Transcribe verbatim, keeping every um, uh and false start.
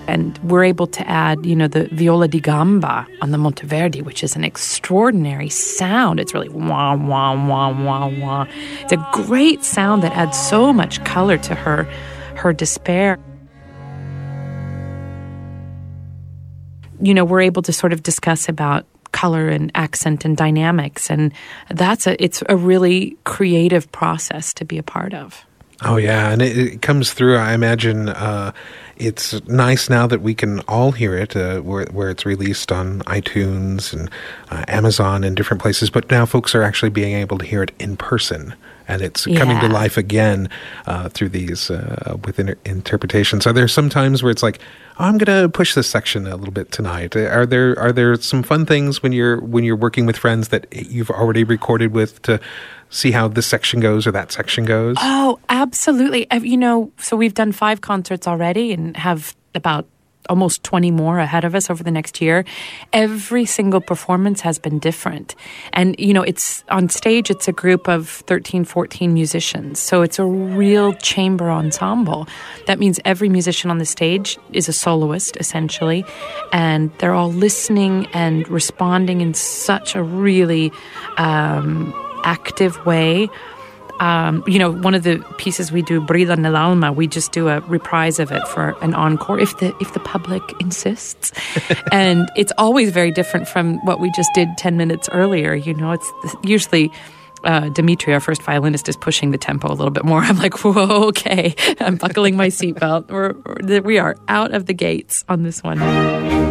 And we're able to add, you know, the viola di gamba on the Monteverdi, which is an extraordinary sound. It's really wah, wah, wah, wah, wah. It's a great sound that adds so much color to her, her despair. You know, we're able to sort of discuss about color and accent and dynamics, and that's a it's a really creative process to be a part of. Oh yeah, and it, it comes through. I imagine uh, it's nice now that we can all hear it, uh, where where it's released on iTunes and uh, Amazon and different places. But now folks are actually being able to hear it in person, and it's Yeah. coming to life again uh, through these uh, with inter- interpretations. Are there some times where it's like, oh, I'm going to push this section a little bit tonight? Are there are there some fun things when you're when you're working with friends that you've already recorded with to see how this section goes or that section goes? Oh, absolutely. Uh, You know, so we've done five concerts already and have about almost twenty more ahead of us over the next year. Every single performance has been different. And, you know, it's on stage, it's a group of thirteen, fourteen musicians. So it's a real chamber ensemble. That means every musician on the stage is a soloist, essentially. And they're all listening and responding in such a really um, active way. Um, you know, one of the pieces we do, Brilla nell'alma, we just do a reprise of it for an encore if the if the public insists. And it's always very different from what we just did ten minutes earlier. You know, it's usually uh, Dimitri, our first violinist, is pushing the tempo a little bit more. I'm like, whoa, okay, I'm buckling my seatbelt. We're, we're, we are out of the gates on this one.